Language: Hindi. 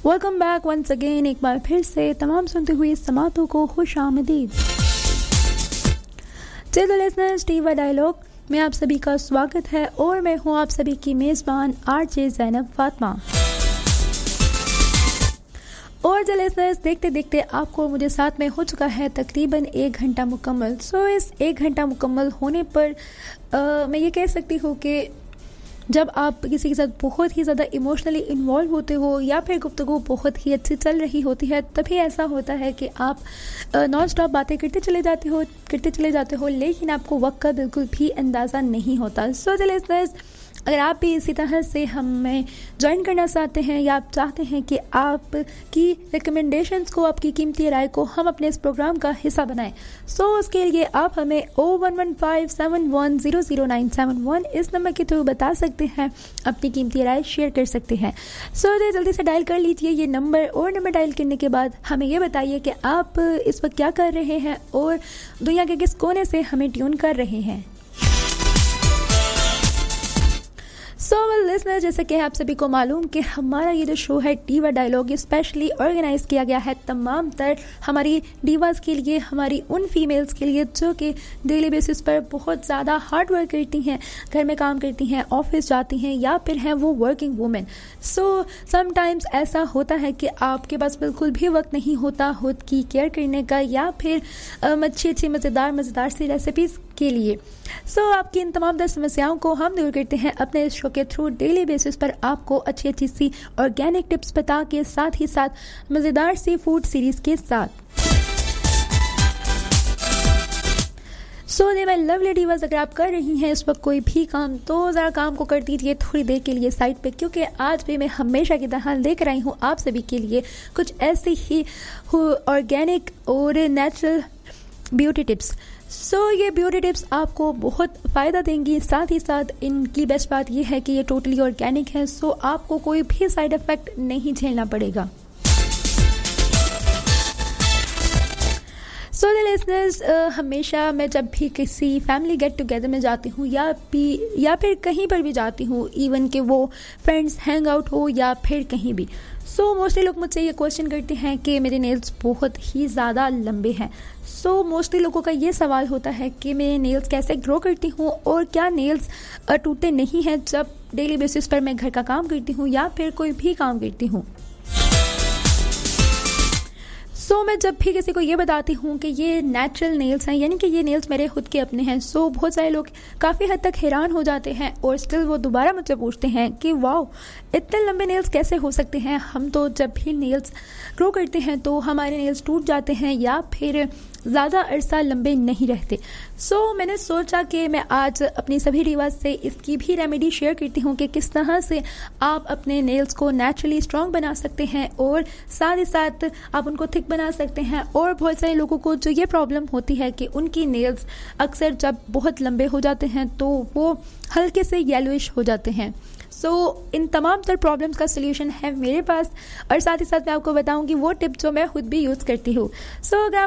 वेलकम बैक वंस अगेन, एक बार फिर से तमाम सुनते हुए समातों को खुश आमदीद। चलो लिसनर्स, टीवा डायलॉग में आप सभी का स्वागत है और मैं हूं आप सभी की मेज़बान आरजे ज़ैनब फातिमा। और जो लिसनर्स, देखते देखते आपको मुझे साथ में हो चुका है तकरीबन 1 घंटा मुकम्मल। सो इस 1 घंटा मुकम्मल होने पर मैं ये कह सकती हूँ कि जब आप किसी के साथ बहुत ही ज़्यादा इमोशनली इन्वॉल्व होते हो या फिर गुफ्तगू बहुत ही अच्छी चल रही होती है, तभी ऐसा होता है कि आप नॉन स्टॉप बातें करते चले जाते हो लेकिन आपको वक्त का बिल्कुल भी अंदाज़ा नहीं होता। सो लिसनर्स, अगर आप भी इसी तरह से हमें ज्वाइन करना चाहते हैं या आप चाहते हैं कि आपकी रिकमेंडेशंस को, आपकी कीमती राय को हम अपने इस प्रोग्राम का हिस्सा बनाएं, सो उसके लिए आप हमें 01157100971 इस नंबर के थ्रू बता सकते हैं, अपनी कीमती राय शेयर कर सकते हैं। सो जल्दी से डायल कर लीजिए ये नंबर, और नंबर डायल करने के बाद हमें ये बताइए कि आप इस वक्त क्या कर रहे हैं और दुनिया के किस कोने से हमें ट्यून कर रहे हैं। लिसनर, जैसे कि आप सभी को मालूम कि हमारा ये जो शो है टीवा डायलॉग, ये स्पेशली ऑर्गेनाइज किया गया है तमाम तर हमारी डीवास के लिए, हमारी उन फीमेल्स के लिए जो कि डेली बेसिस पर बहुत ज़्यादा हार्ड वर्क करती हैं, घर में काम करती हैं, ऑफिस जाती हैं या फिर हैं वो वर्किंग वुमेन। सो समटाइम्स ऐसा होता है कि आपके पास बिल्कुल भी वक्त नहीं होता खुद की केयर करने का या फिर अच्छी मज़ेदार सी रेसिपीज़ के लिए। सो आपकी इन तमाम दर समस्याओं को हम दूर करते हैं अपने इस शो के थ्रू, डेली बेसिस पर आपको अच्छी सी ऑर्गेनिक टिप्स बता के, साथ ही साथ मज़ेदार सी फूड सीरीज के साथ। सो माय लवली डीवास, अगर आप कर रही हैं इस वक्त कोई भी काम, तो ज़रा काम को कर दीजिए थोड़ी देर के लिए साइड पे, क्योंकि आज भी मैं हमेशा की तरह लेकर आई हूँ आप सभी के लिए कुछ ऐसी ही ऑर्गेनिक और नेचुरल ब्यूटी टिप्स। ये ब्यूटी टिप्स आपको बहुत फ़ायदा देंगी, साथ ही साथ इनकी बेस्ट बात यह है कि ये टोटली ऑर्गेनिक है, सो आपको कोई भी साइड इफ़ेक्ट नहीं झेलना पड़ेगा। लिसनर्स, हमेशा मैं जब भी किसी फैमिली गेट टुगेदर में जाती हूँ या फिर कहीं पर भी जाती हूँ, इवन कि वो फ्रेंड्स हैंग आउट हो या फिर कहीं भी, मोस्टली लोग मुझसे ये क्वेश्चन करते हैं कि मेरे नेल्स बहुत ही ज़्यादा लंबे हैं। मोस्टली लोगों का ये सवाल होता है कि मैं नेल्स कैसे ग्रो करती हूँ और क्या नेल्स टूटते नहीं हैं जब डेली बेसिस पर मैं घर का काम करती हूँ या फिर कोई भी काम करती हूँ। मैं जब भी किसी को ये बताती हूँ कि ये नेचुरल नेल्स हैं, यानी कि ये नेल्स मेरे खुद के अपने हैं, बहुत सारे लोग काफ़ी हद तक हैरान हो जाते हैं और स्टिल वो दोबारा मुझसे पूछते हैं कि वाओ, इतने लंबे नेल्स कैसे हो सकते हैं। हम तो जब भी नेल्स ग्रो करते हैं तो हमारे नेल्स टूट जाते हैं या फिर ज़्यादा अरसा लंबे नहीं रहते। मैंने सोचा कि मैं आज अपनी सभी डीवास से इसकी भी रेमेडी शेयर करती हूँ कि किस तरह से आप अपने नेल्स को नेचुरली स्ट्रॉन्ग बना सकते हैं और साथ ही साथ आप उनको थिक बना सकते हैं। और बहुत सारे लोगों को जो ये प्रॉब्लम होती है कि उनकी नेल्स अक्सर जब बहुत लंबे हो जाते हैं तो वो हल्के से येलोइश हो जाते हैं। इन तमाम तर प्रॉब्लम्स का सोल्यूशन है मेरे पास, और साथ ही साथ मैं आपको बताऊंगी वो टिप जो मैं खुद भी यूज़ करती हूँ। अगर